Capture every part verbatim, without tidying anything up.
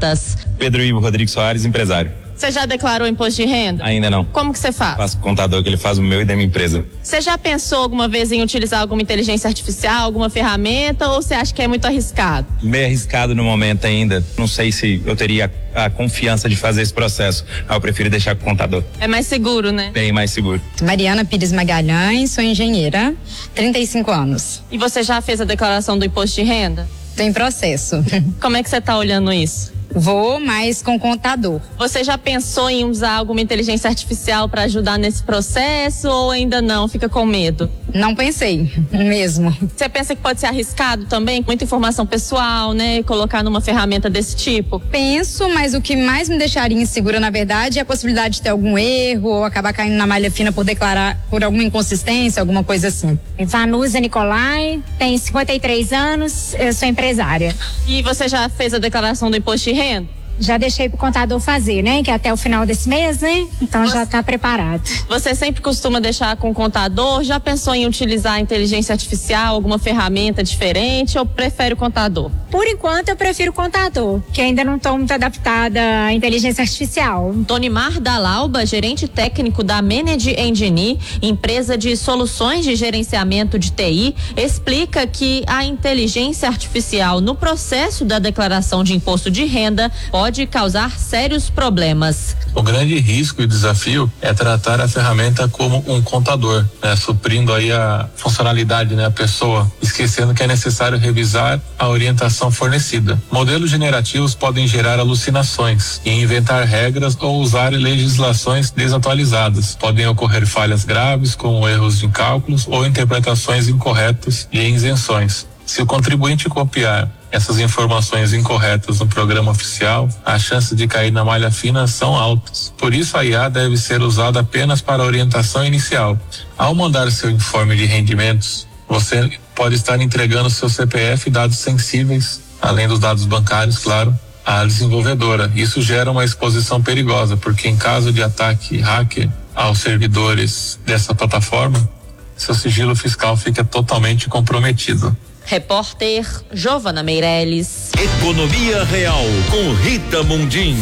ferramentas. Pedro Ivo Rodrigues Soares, empresário. Você já declarou imposto de renda? Ainda não. Como que você faz? Faço com o contador, que ele faz o meu e da minha empresa. Você já pensou alguma vez em utilizar alguma inteligência artificial, alguma ferramenta, ou você acha que é muito arriscado? Meio arriscado no momento ainda. Não sei se eu teria a confiança de fazer esse processo. Ah, eu prefiro deixar com o contador. É mais seguro, né? Bem mais seguro. Mariana Pires Magalhães, sou engenheira, trinta e cinco anos. E você já fez a declaração do imposto de renda? Tô em processo. Como é que você está olhando isso? Vou, mas com contador. Você já pensou em usar alguma inteligência artificial para ajudar nesse processo ou ainda não? Fica com medo? Não pensei, mesmo. Você pensa que pode ser arriscado também? Muita informação pessoal, né? Colocar numa ferramenta desse tipo? Penso, mas o que mais me deixaria insegura, na verdade, é a possibilidade de ter algum erro ou acabar caindo na malha fina por declarar por alguma inconsistência, alguma coisa assim. Vanusa Nicolai, tenho cinquenta e três anos, eu sou empresária. E você já fez a declaração do imposto de renda? Já deixei pro contador fazer, né? Que é até o final desse mês, né? Então você, já tá preparado. Você sempre costuma deixar com o contador? Já pensou em utilizar a inteligência artificial, alguma ferramenta diferente ou prefere o contador? Por enquanto eu prefiro o contador, que ainda não tô muito adaptada à inteligência artificial. Tonimar Dalauba, gerente técnico da Manage Engine, empresa de soluções de gerenciamento de T I, explica que a inteligência artificial no processo da declaração de imposto de renda pode pode causar sérios problemas. O grande risco e desafio é tratar a ferramenta como um contador, né? Suprindo aí a funcionalidade, né? A pessoa, esquecendo que é necessário revisar a orientação fornecida. Modelos generativos podem gerar alucinações e inventar regras ou usar legislações desatualizadas. Podem ocorrer falhas graves, como erros de cálculos ou interpretações incorretas de isenções. Se o contribuinte copiar essas informações incorretas no programa oficial, as chances de cair na malha fina são altas. Por isso, a I A deve ser usada apenas para orientação inicial. Ao mandar seu informe de rendimentos, você pode estar entregando seu C P F e dados sensíveis, além dos dados bancários, claro, à desenvolvedora. Isso gera uma exposição perigosa, porque em caso de ataque hacker aos servidores dessa plataforma, seu sigilo fiscal fica totalmente comprometido. Repórter Giovana Meirelles. Economia Real com Rita Mundim.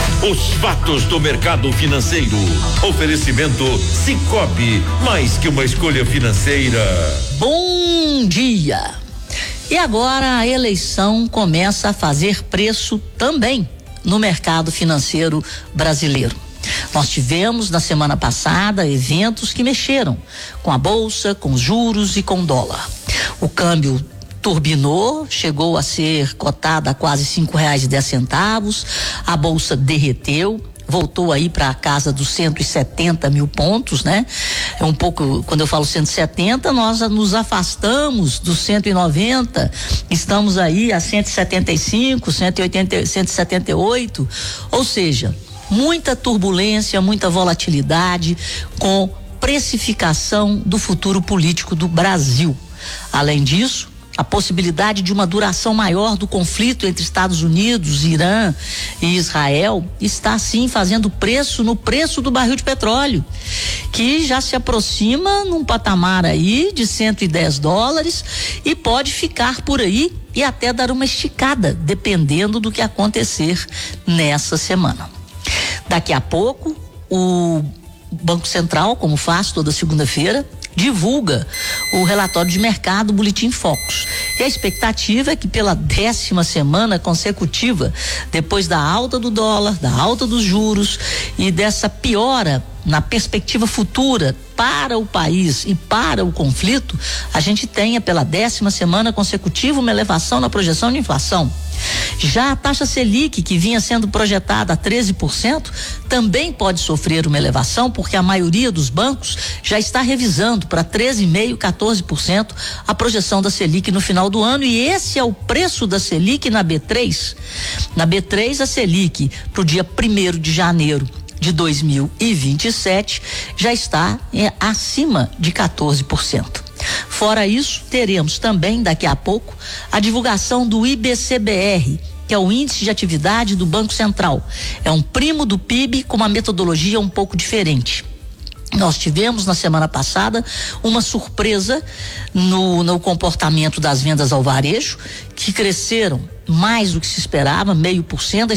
Os fatos do mercado financeiro. Oferecimento Sicoob, mais que uma escolha financeira. Bom dia. E agora a eleição começa a fazer preço também no mercado financeiro brasileiro. Nós tivemos na semana passada eventos que mexeram com a bolsa, com os juros e com o dólar. O câmbio turbinou, chegou a ser cotada a quase cinco reais e dez centavos. A bolsa derreteu, voltou aí para a casa dos cento e setenta mil pontos, né? É um pouco, quando eu falo cento e setenta, nós nos afastamos dos cento e noventa, estamos aí a cento e setenta e cinco, cento e oitenta, cento e setenta e oito, ou seja, muita turbulência, muita volatilidade com precificação do futuro político do Brasil. Além disso, a possibilidade de uma duração maior do conflito entre Estados Unidos, Irã e Israel está sim fazendo preço no preço do barril de petróleo, que já se aproxima num patamar aí de cento e dez dólares e pode ficar por aí e até dar uma esticada, dependendo do que acontecer nessa semana. Daqui a pouco, o Banco Central, como faz toda segunda-feira, divulga o relatório de mercado, o Boletim Focus. E a expectativa é que pela décima semana consecutiva, depois da alta do dólar, da alta dos juros e dessa piora na perspectiva futura para o país e para o conflito, a gente tenha pela décima semana consecutiva uma elevação na projeção de inflação. Já a taxa Selic, que vinha sendo projetada a treze por cento, também pode sofrer uma elevação, porque a maioria dos bancos já está revisando para treze vírgula cinco por cento, quatorze por cento a projeção da Selic no final do ano, e esse é o preço da Selic na B três. Na B três, a Selic para o dia primeiro de janeiro de dois mil e vinte e sete já está é, acima de quatorze por cento. Fora isso, teremos também daqui a pouco a divulgação do I B C B R, que é o Índice de Atividade do Banco Central. É um primo do P I B com uma metodologia um pouco diferente. Nós tivemos na semana passada uma surpresa no, no comportamento das vendas ao varejo, que cresceram mais do que se esperava, meio por cento.